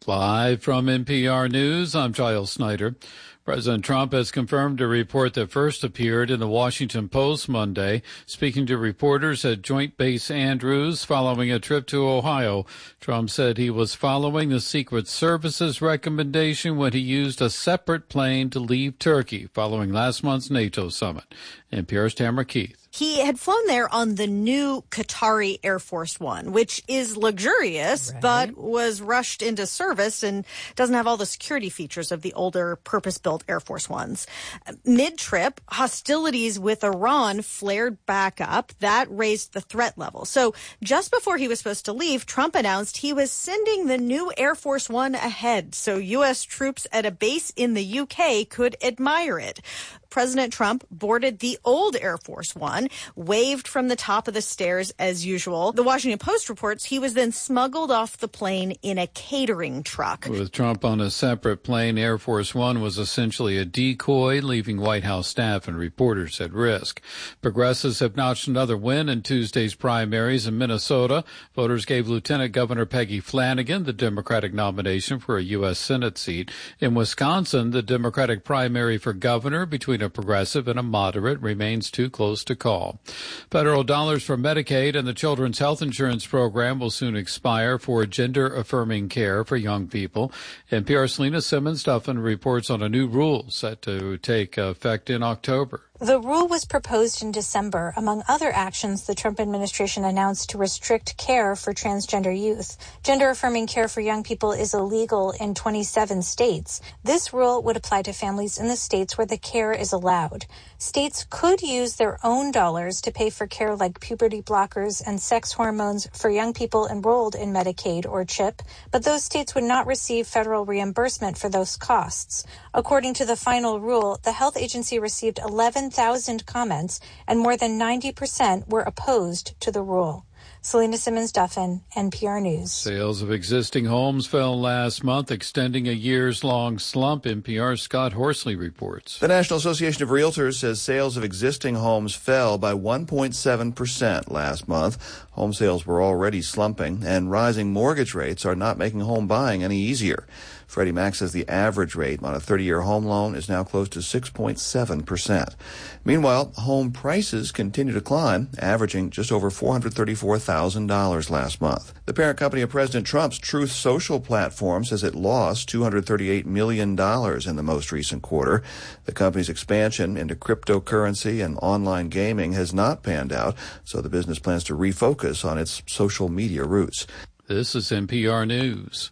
Live from NPR News, I'm Giles Snyder. President Trump has confirmed a report that first appeared in the Washington Post Monday, speaking to reporters at Joint Base Andrews following a trip to Ohio. Trump said he was following the Secret Service's recommendation when he used a separate plane to leave Turkey following last month's NATO summit. NPR's Tamara Keith. He had flown there on the new Qatari Air Force One, which is luxurious, but was rushed into service and doesn't have all the security features of the older purpose-built Air Force Ones. Mid-trip, hostilities with Iran flared back up. That raised the threat level. So just before he was supposed to leave, Trump announced he was sending the new Air Force One ahead so U.S. troops at a base in the U.K. could admire it. President Trump boarded the old Air Force One, waved from the top of the stairs as usual. The Washington Post reports he was then smuggled off the plane in a catering truck. With Trump on a separate plane, Air Force One was essentially a decoy, leaving White House staff and reporters at risk. Progressives have notched another win in Tuesday's primaries in Minnesota. Voters gave Lieutenant Governor Peggy Flanagan the Democratic nomination for a U.S. Senate seat. In Wisconsin, the Democratic primary for governor between a progressive and a moderate remains too close to call. Federal dollars for Medicaid and the Children's Health Insurance Program will soon expire for gender-affirming care for young people. NPR's Selena Simmons-Duffin reports on a new rule set to take effect in October. The rule was proposed in December, among other actions the Trump administration announced to restrict care for transgender youth. Gender-affirming care for young people is illegal in 27 states. This rule would apply to families in the states where the care is allowed. States could use their own dollars to pay for care like puberty blockers and sex hormones for young people enrolled in Medicaid or CHIP, but those states would not receive federal reimbursement for those costs. According to the final rule, the health agency received 11,000 comments, and more than 90% were opposed to the rule. Selena Simmons-Duffin, NPR News. Sales of existing homes fell last month, extending a years-long slump. NPR's Scott Horsley reports. The National Association of Realtors says sales of existing homes fell by 1.7% last month. Home sales were already slumping, and rising mortgage rates are not making home buying any easier. Freddie Mac says the average rate on a 30-year home loan is now close to 6.7%. Meanwhile, home prices continue to climb, averaging just over $434,000 last month. The parent company of President Trump's Truth Social platform says it lost $238 million in the most recent quarter. The company's expansion into cryptocurrency and online gaming has not panned out, so the business plans to refocus on its social media roots. This is NPR News.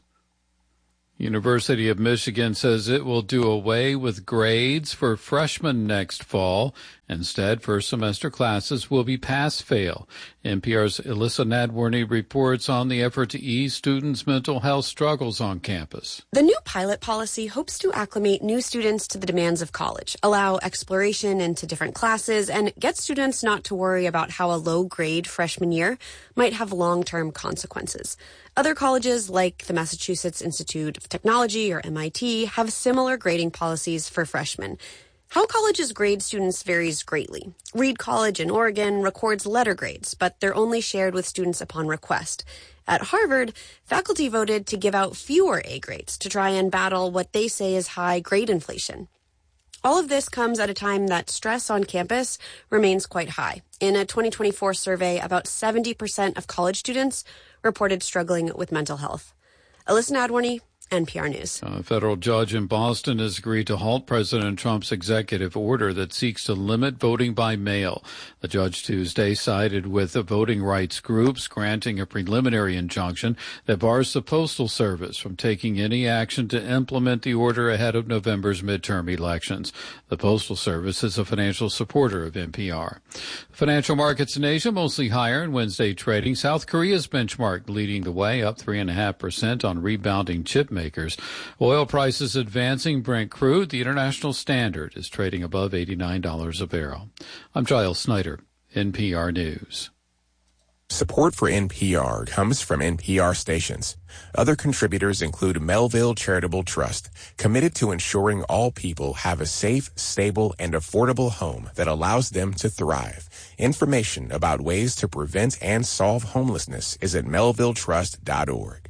University of Michigan says it will do away with grades for freshmen next fall. Instead, first semester classes will be pass-fail. NPR's Alyssa Nadworny reports on the effort to ease students' mental health struggles on campus. The new pilot policy hopes to acclimate new students to the demands of college, allow exploration into different classes, and get students not to worry about how a low grade freshman year might have long-term consequences. Other colleges, like the Massachusetts Institute of Technology or MIT, have similar grading policies for freshmen. How colleges grade students varies greatly. Reed College in Oregon records letter grades, but they're only shared with students upon request. At Harvard, faculty voted to give out fewer A grades to try and battle what they say is high grade inflation. All of this comes at a time that stress on campus remains quite high. In a 2024 survey, about 70% of college students reported struggling with mental health. Alyssa Nadworny, NPR News. A federal judge in Boston has agreed to halt President Trump's executive order that seeks to limit voting by mail. The judge Tuesday sided with the voting rights groups, granting a preliminary injunction that bars the Postal Service from taking any action to implement the order ahead of November's midterm elections. The Postal Service is a financial supporter of NPR. Financial markets in Asia mostly higher in Wednesday trading. South Korea's benchmark leading the way, up 3.5% on rebounding chip makers. Oil prices advancing. Brent crude, the international standard, is trading above $89 a barrel. I'm Giles Snyder, NPR News. Support for NPR comes from NPR stations. Other contributors include Melville Charitable Trust, committed to ensuring all people have a safe, stable, and affordable home that allows them to thrive. Information about ways to prevent and solve homelessness is at melvilletrust.org.